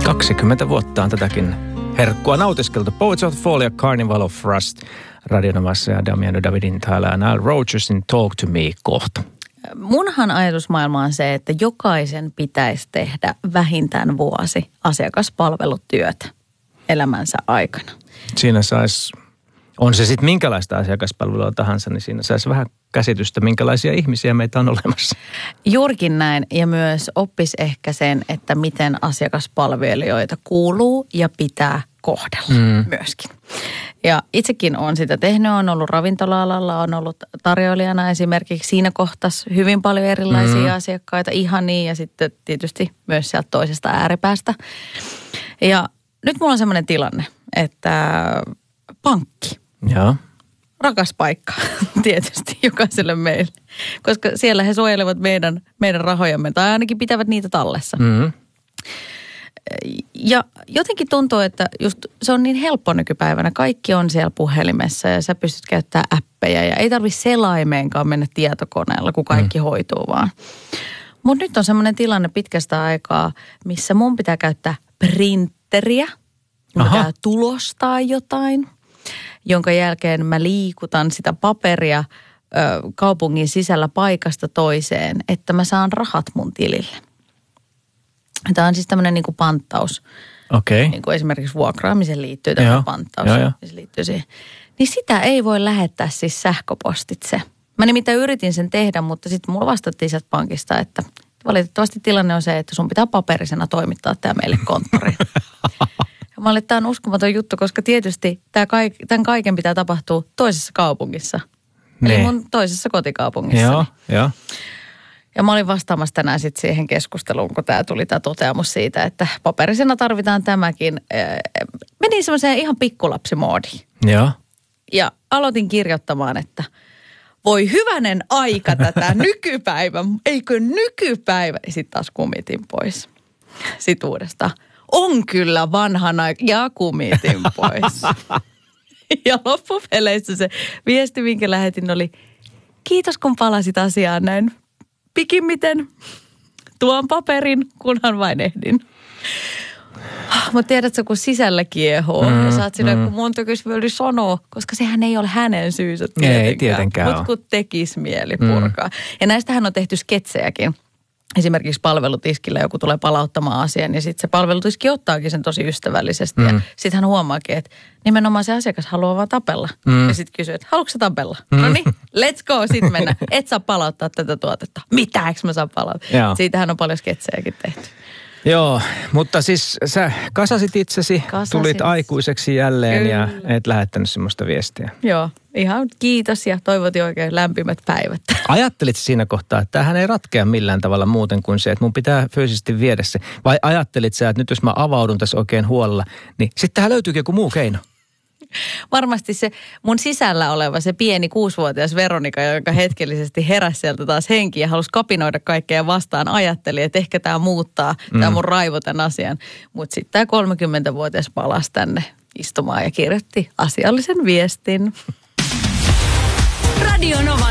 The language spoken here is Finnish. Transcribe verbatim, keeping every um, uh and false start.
kaksikymmentä vuotta on tätäkin herkkua nautiskeltu. Poets of the Fall ja Carnival of Rust. Radionomassa ja Damiano Davidin täällä ja Nile Rodgersin Talk to Me kohta. Munhan ajatusmaailma on se, että jokaisen pitäisi tehdä vähintään vuosi asiakaspalvelutyötä elämänsä aikana. Siinä saisi, on se sitten minkälaista asiakaspalvelua tahansa, niin siinä saisi vähän käsitystä, minkälaisia ihmisiä meitä on olemassa. Juurikin näin, ja myös oppisi ehkä sen, että miten asiakaspalvelijoita kuuluu ja pitää kohdella mm. myöskin. Ja itsekin olen sitä tehnyt, on ollut ravintola-alalla, on ollut tarjoilijana esimerkiksi. Siinä kohtasi hyvin paljon erilaisia mm. asiakkaita, ihania, ja sitten tietysti myös sieltä toisesta ääripäästä. Ja nyt mulla on semmoinen tilanne, että pankki. Joo. Rakas paikka tietysti jokaiselle meille, koska siellä he suojelevat meidän, meidän rahojamme tai ainakin pitävät niitä tallessa. Mm-hmm. Ja jotenkin tuntuu, että just se on niin helppo nykypäivänä. Kaikki on siellä puhelimessa ja sä pystyt käyttämään appeja ja ei tarvitse selaimeenkaan mennä tietokoneella, kun kaikki mm. hoituu vaan. Mutta nyt on semmoinen tilanne pitkästä aikaa, missä mun pitää käyttää printeriä, mun pitää tulostaa jotain, jonka jälkeen mä liikutan sitä paperia ö, kaupungin sisällä paikasta toiseen, että mä saan rahat mun tilille. Tämä on siis tämmöinen niin kuin panttaus. Okei. Okay. Niin kuin esimerkiksi vuokraamiseen liittyy tämä joo. panttaus. Joo, joo. Se liittyy siihen. Niin sitä ei voi lähettää siis sähköpostitse. Mä nimittäin yritin sen tehdä, mutta sitten mulla vastattiin sieltä pankista, että valitettavasti tilanne on se, että sun pitää paperisena toimittaa tämä meille konttoriin. Ja mä olin, että tämä on uskomaton juttu, koska tietysti tämä kaik, tämän kaiken pitää tapahtua toisessa kaupungissa. Ne. Eli mun toisessa kotikaupungissa. Joo, joo. Ja mä olin vastaamassa tänään sitten siihen keskusteluun, kun tämä tuli tämä toteamus siitä, että paperisena tarvitaan tämäkin. Menin semmoiseen ihan pikkulapsimoodiin. Joo. Ja aloitin kirjoittamaan, että voi hyvänen aika tätä nykypäivä, eikö nykypäivä? Ja sitten taas kumitin pois. Sitten uudestaan. On kyllä vanhana ja kumitin pois. Ja loppupeleissä se viesti, minkä lähetin, oli kiitos kun palasit asiaan näin pikimmiten. Tuon paperin, kunhan vain ehdin. Mutta tiedätkö, kun sisällä kiehoo mm, ja sä oot silleen, mm. kun mun tekisi mieli sanoa, koska sehän ei ole hänen syynsä tietenkään. Ei tietenkään Mutta kun tekisi mieli purkaa. Mm. Ja näistähän on tehty sketsejäkin. Esimerkiksi palvelutiskillä joku tulee palauttamaan asian ja sitten se palvelutiski ottaakin sen tosi ystävällisesti. Mm. Ja sitten hän huomaakin, että nimenomaan se asiakas haluaa vaan tapella. Mm. Ja sitten kysyy, että haluatko sä tapella? Mm. No niin, let's go, sitten mennä. Et saa palauttaa tätä tuotetta. Mitä, eikö mä saa palauttaa? Joo. Siitähän on paljon sketsejäkin tehty. Joo, mutta siis sä kasasit itsesi, Kasasin. tulit aikuiseksi jälleen Kyllä. ja et lähettänyt semmoista viestiä. Joo, ihan kiitos ja toivotin oikein lämpimät päivät. Ajattelit siinä kohtaa, että tämähän ei ratkea millään tavalla muuten kuin se, että mun pitää fyysisesti viedä se. Vai ajattelit sä, että nyt jos mä avaudun tässä oikein huolella, niin sittenhän löytyykin joku muu keino? Varmasti se mun sisällä oleva se pieni kuusivuotias Veronika, joka hetkellisesti heräsi sieltä taas henkiin ja halusi kapinoida kaikkea vastaan, ajatteli, että ehkä tämä muuttaa, mm. tämä mun raivo tämän asian. Mutta sitten tämä kolmekymmentävuotias palasi tänne istumaan ja kirjoitti asiallisen viestin. Radio Nova.